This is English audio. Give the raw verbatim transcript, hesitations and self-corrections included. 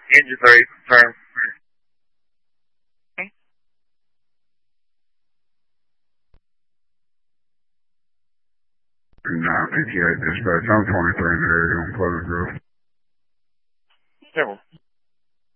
Engine three, confirm. nine fifty-eight dispatch, I'm twenty-three in the area on Pleasant Grove. Several.